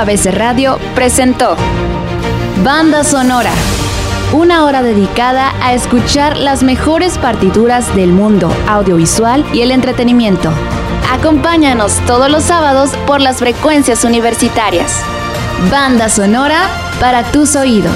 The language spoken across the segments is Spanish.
UABC Radio presentó Banda Sonora, una hora dedicada a escuchar las mejores partituras del mundo audiovisual y el entretenimiento. Acompáñanos todos los sábados por las frecuencias universitarias. Banda Sonora para tus oídos.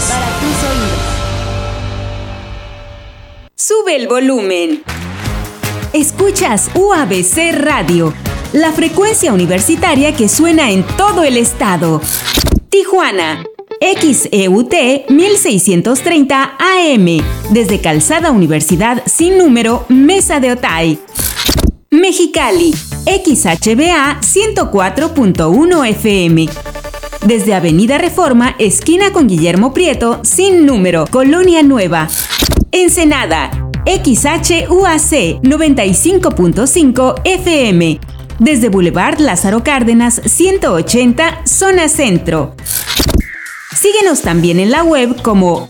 Sube el volumen. Escuchas UABC Radio, la frecuencia universitaria que suena en todo el estado. Tijuana, XEUT 1630 AM, desde Calzada Universidad sin número, Mesa de Otay. Mexicali, XHBA 104.1 FM, desde Avenida Reforma, esquina con Guillermo Prieto, sin número, Colonia Nueva. Ensenada, XHUAC 95.5 FM, desde Boulevard Lázaro Cárdenas 180, zona centro. Síguenos también en la web como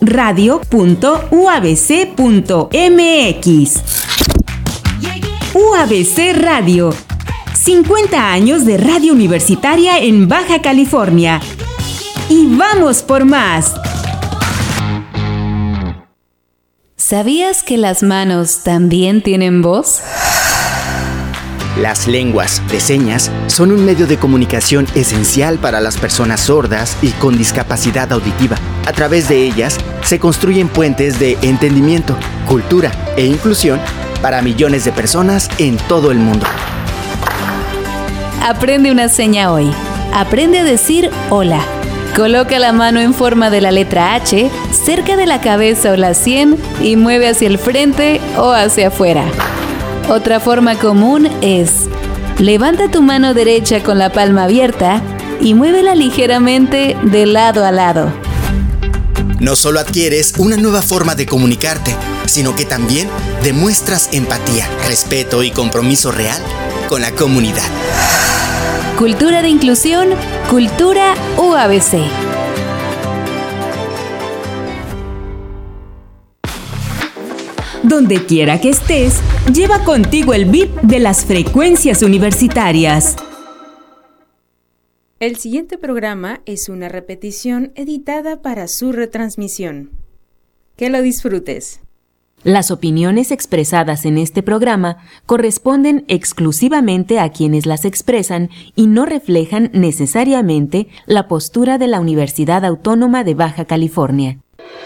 radio.uabc.mx. UABC Radio, 50 años de radio universitaria en Baja California. Y vamos por más. ¿Sabías que las manos también tienen voz? Las lenguas de señas son un medio de comunicación esencial para las personas sordas y con discapacidad auditiva. A través de ellas se construyen puentes de entendimiento, cultura e inclusión para millones de personas en todo el mundo. Aprende una seña hoy. Aprende a decir hola. Coloca la mano en forma de la letra H cerca de la cabeza o la sien y mueve hacia el frente o hacia afuera. Otra forma común es: levanta tu mano derecha con la palma abierta y muévela ligeramente de lado a lado. No solo adquieres una nueva forma de comunicarte, sino que también demuestras empatía, respeto y compromiso real con la comunidad. Cultura de inclusión, Cultura UABC. Donde quiera que estés, lleva contigo el beat de las frecuencias universitarias. El siguiente programa es una repetición editada para su retransmisión. Que lo disfrutes. Las opiniones expresadas en este programa corresponden exclusivamente a quienes las expresan y no reflejan necesariamente la postura de la Universidad Autónoma de Baja California.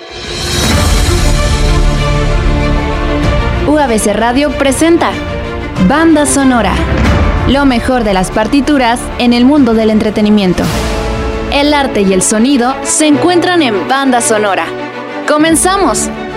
UABC Radio presenta Banda Sonora, lo mejor de las partituras en el mundo del entretenimiento. El arte y el sonido se encuentran en Banda Sonora. ¡Comenzamos!